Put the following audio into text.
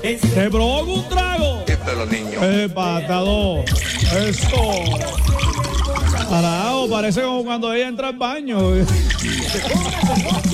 Te provoca un trago. De los niños. Patado. Eso. Parado, parece como cuando ella entra al baño.